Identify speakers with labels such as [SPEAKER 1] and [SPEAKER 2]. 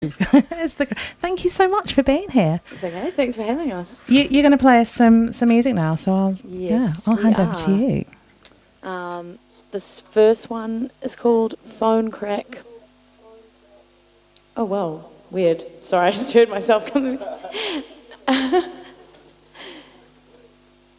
[SPEAKER 1] Thank you so much for being here.
[SPEAKER 2] It's okay. Thanks for having us.
[SPEAKER 1] You're going to play us some music now, so I'll hand over to you.
[SPEAKER 2] This first one is called Phone Crack. Oh, well, weird. Sorry, I just heard myself coming.